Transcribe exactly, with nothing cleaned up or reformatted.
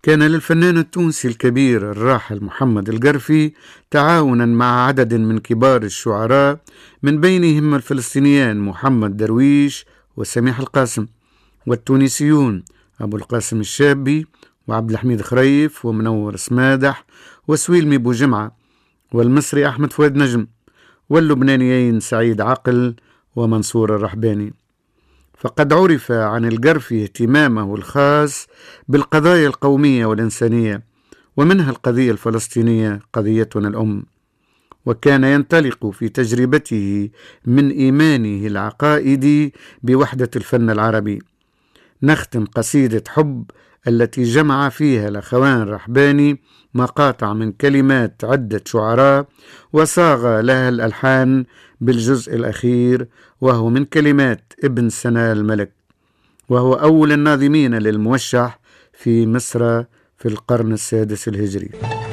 كان للفنان التونسي الكبير الراحل محمد القرفي تعاونا مع عدد من كبار الشعراء، من بينهم الفلسطينيان محمد درويش وسميح القاسم، والتونسيون أبو القاسم الشابي وعبد الحميد خريف ومنور سمادح وسويلمي بوجمعة، والمصري أحمد فؤاد نجم، واللبنانيين سعيد عقل ومنصور الرحباني. فقد عرف عن القرفي اهتمامه الخاص بالقضايا القومية والإنسانية، ومنها القضية الفلسطينية قضيتنا الأم، وكان ينطلق في تجربته من إيمانه العقائدي بوحدة الفن العربي. نختم قصيدة حب التي جمع فيها الأخوان رحباني مقاطع من كلمات عدة شعراء، وصاغ لها الألحان بالجزء الأخير، وهو من كلمات ابن سنا الملك، وهو أول الناظمين للموشح في مصر في القرن السادس الهجري.